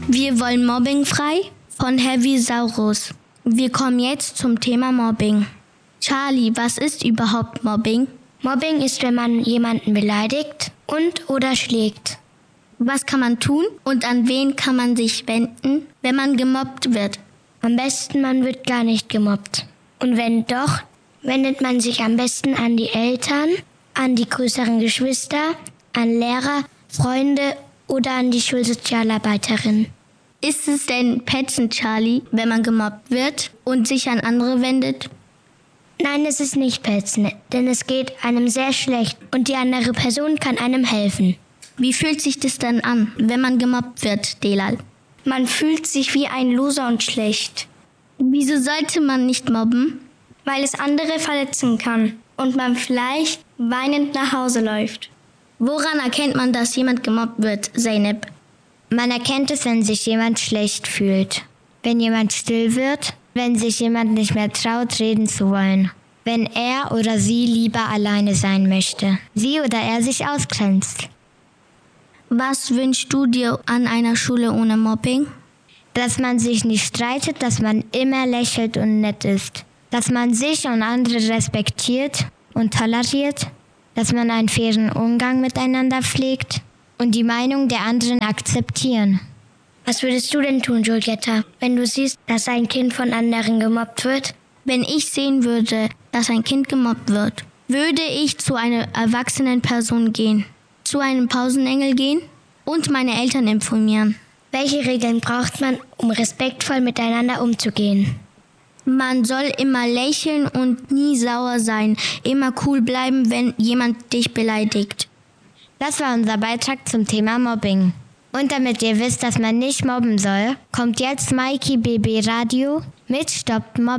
Wir wollen mobbingfrei von Heavysaurus. Wir kommen jetzt zum Thema Mobbing. Charlie, was ist überhaupt Mobbing? Mobbing ist, wenn man jemanden beleidigt und oder schlägt. Was kann man tun und an wen kann man sich wenden, wenn man gemobbt wird? Am besten, man wird gar nicht gemobbt. Und wenn doch, wendet man sich am besten an die Eltern, an die größeren Geschwister, an Lehrer, Freunde oder an die Schulsozialarbeiterin. Ist es denn petzend, Charlie, wenn man gemobbt wird und sich an andere wendet? Nein, es ist nicht petzend, denn es geht einem sehr schlecht und die andere Person kann einem helfen. Wie fühlt sich das dann an, wenn man gemobbt wird, Delal? Man fühlt sich wie ein Loser und schlecht. Wieso sollte man nicht mobben? Weil es andere verletzen kann und man vielleicht weinend nach Hause läuft. Woran erkennt man, dass jemand gemobbt wird, Zeynep? Man erkennt es, wenn sich jemand schlecht fühlt, wenn jemand still wird, wenn sich jemand nicht mehr traut, reden zu wollen, wenn er oder sie lieber alleine sein möchte, sie oder er sich ausgrenzt. Was wünschst du dir an einer Schule ohne Mobbing? Dass man sich nicht streitet, dass man immer lächelt und nett ist, dass man sich und andere respektiert und toleriert, dass man einen fairen Umgang miteinander pflegt und die Meinung der anderen akzeptieren. Was würdest du denn tun, Giulietta, wenn du siehst, dass ein Kind von anderen gemobbt wird? Wenn ich sehen würde, dass ein Kind gemobbt wird, würde ich zu einer erwachsenen Person gehen, zu einem Pausenengel gehen und meine Eltern informieren. Welche Regeln braucht man, um respektvoll miteinander umzugehen? Man soll immer lächeln und nie sauer sein, immer cool bleiben, wenn jemand dich beleidigt. Das war unser Beitrag zum Thema Mobbing. Und damit ihr wisst, dass man nicht mobben soll, kommt jetzt Mikey BB Radio mit Stoppt Mobbing.